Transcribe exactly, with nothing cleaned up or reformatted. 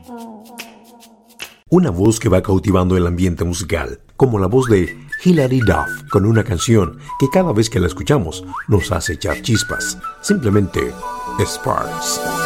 Una voz que va cautivando el ambiente musical, como la voz de Hilary Duff, con una canción que cada vez que la escuchamos nos hace echar chispas, simplemente Sparks.